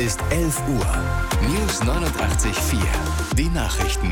ist 11 Uhr. News 89.4. Die Nachrichten.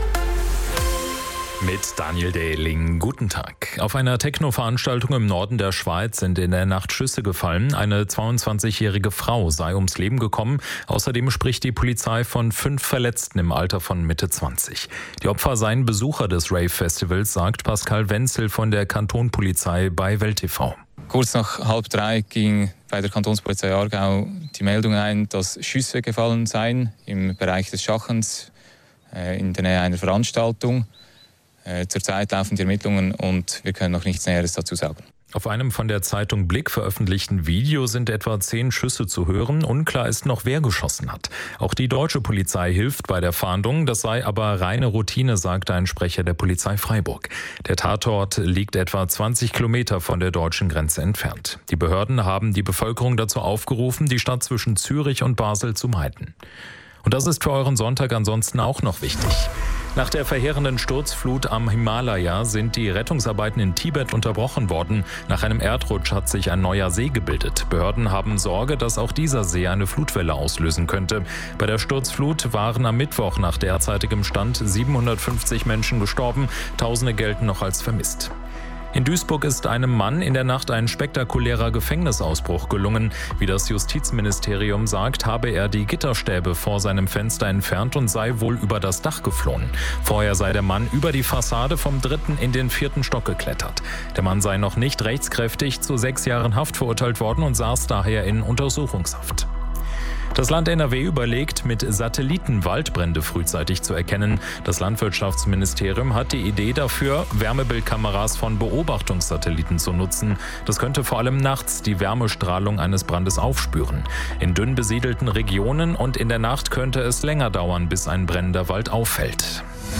Mit Daniel Dehling. Guten Tag. Auf einer Techno-Veranstaltung im Norden der Schweiz sind in der Nacht Schüsse gefallen. Eine 22-jährige Frau sei ums Leben gekommen. Außerdem spricht die Polizei von 5 Verletzten im Alter von Mitte 20. Die Opfer seien Besucher des Rave-Festivals, sagt Pascal Wenzel von der Kantonspolizei bei Welt TV. Kurz nach 2:30 ging bei der Kantonspolizei Aargau die Meldung ein, dass Schüsse gefallen seien im Bereich des Schachens in der Nähe einer Veranstaltung. Zurzeit laufen die Ermittlungen und wir können noch nichts Näheres dazu sagen. Auf einem von der Zeitung Blick veröffentlichten Video sind etwa 10 Schüsse zu hören. Unklar ist noch, wer geschossen hat. Auch die deutsche Polizei hilft bei der Fahndung. Das sei aber reine Routine, sagte ein Sprecher der Polizei Freiburg. Der Tatort liegt etwa 20 Kilometer von der deutschen Grenze entfernt. Die Behörden haben die Bevölkerung dazu aufgerufen, die Stadt zwischen Zürich und Basel zu meiden. Und das ist für euren Sonntag ansonsten auch noch wichtig. Nach der verheerenden Sturzflut am Himalaya sind die Rettungsarbeiten in Tibet unterbrochen worden. Nach einem Erdrutsch hat sich ein neuer See gebildet. Behörden haben Sorge, dass auch dieser See eine Flutwelle auslösen könnte. Bei der Sturzflut waren am Mittwoch nach derzeitigem Stand 750 Menschen gestorben. Tausende gelten noch als vermisst. In Duisburg ist einem Mann in der Nacht ein spektakulärer Gefängnisausbruch gelungen. Wie das Justizministerium sagt, habe er die Gitterstäbe vor seinem Fenster entfernt und sei wohl über das Dach geflohen. Vorher sei der Mann über die Fassade vom 3. in den 4. Stock geklettert. Der Mann sei noch nicht rechtskräftig zu 6 Jahren Haft verurteilt worden und saß daher in Untersuchungshaft. Das Land NRW überlegt, mit Satelliten Waldbrände frühzeitig zu erkennen. Das Landwirtschaftsministerium hat die Idee dafür, Wärmebildkameras von Beobachtungssatelliten zu nutzen. Das könnte vor allem nachts die Wärmestrahlung eines Brandes aufspüren. In dünn besiedelten Regionen und in der Nacht könnte es länger dauern, bis ein brennender Wald auffällt.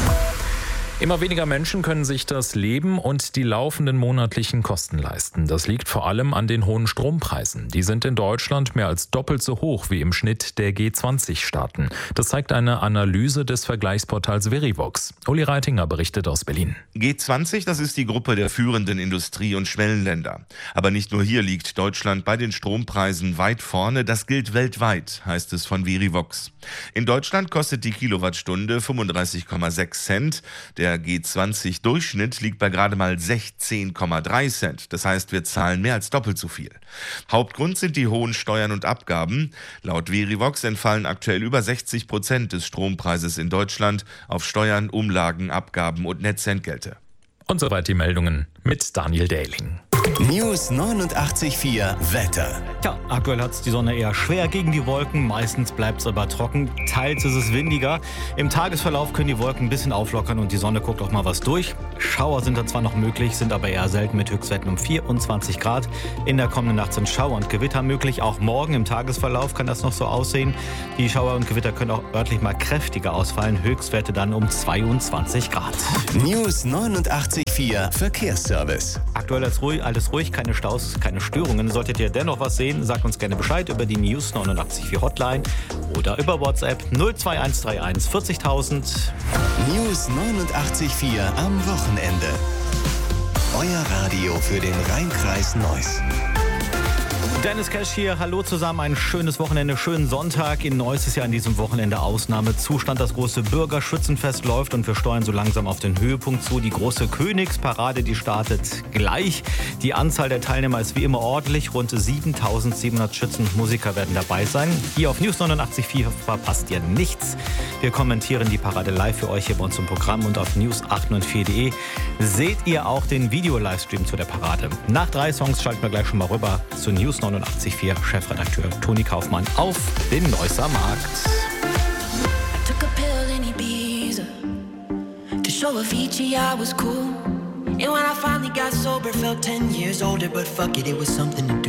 Immer weniger Menschen können sich das Leben und die laufenden monatlichen Kosten leisten. Das liegt vor allem an den hohen Strompreisen. Die sind in Deutschland mehr als doppelt so hoch wie im Schnitt der G20-Staaten. Das zeigt eine Analyse des Vergleichsportals Verivox. Uli Reitinger berichtet aus Berlin. G20, das ist die Gruppe der führenden Industrie- und Schwellenländer. Aber nicht nur hier liegt Deutschland bei den Strompreisen weit vorne. Das gilt weltweit, heißt es von Verivox. In Deutschland kostet die Kilowattstunde 35,6 Cent. Der G20-Durchschnitt liegt bei gerade mal 16,3 Cent. Das heißt, wir zahlen mehr als doppelt so viel. Hauptgrund sind die hohen Steuern und Abgaben. Laut Verivox entfallen aktuell über 60% des Strompreises in Deutschland auf Steuern, Umlagen, Abgaben und Netzentgelte. Und soweit die Meldungen mit Daniel Dehling. News 89.4 Wetter. Ja, aktuell hat es die Sonne eher schwer gegen die Wolken. Meistens bleibt es aber trocken. Teils ist es windiger. Im Tagesverlauf können die Wolken ein bisschen auflockern und die Sonne guckt auch mal was durch. Schauer sind dann zwar noch möglich, sind aber eher selten mit Höchstwerten um 24 Grad. In der kommenden Nacht sind Schauer und Gewitter möglich. Auch morgen im Tagesverlauf kann das noch so aussehen. Die Schauer und Gewitter können auch örtlich mal kräftiger ausfallen. Höchstwerte dann um 22 Grad. News 89.4 Verkehrsservice. Aktuell alles ruhig, keine Staus, keine Störungen. Solltet ihr dennoch was sehen, sagt uns gerne Bescheid über die News 89.4 Hotline oder über WhatsApp 02131 40.000. News 89.4 am Wochenende. Euer Radio für den Rheinkreis Neuss. Dennis Cash hier, hallo zusammen, ein schönes Wochenende, schönen Sonntag. In Neuss ist ja an diesem Wochenende Ausnahmezustand. Das große Bürgerschützenfest läuft und wir steuern so langsam auf den Höhepunkt zu. Die große Königsparade, die startet gleich. Die Anzahl der Teilnehmer ist wie immer ordentlich. Rund 7.700 Schützen und Musiker werden dabei sein. Hier auf News 89.4 verpasst ihr nichts. Wir kommentieren die Parade live für euch hier bei uns im Programm und auf news894.de seht ihr auch den Video-Livestream zu der Parade. Nach 3 Songs schalten wir gleich schon mal rüber zu News 89.4 Chefredakteur Toni Kaufmann auf den Neusser Markt. I took a pill in Ibiza to show Avicii I was cool. And when I finally got sober, felt 10 years older, but fuck it, it was something to do.